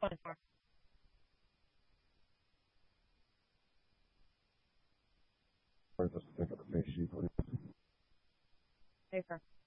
24. Or just think of the face sheet, please. Paper.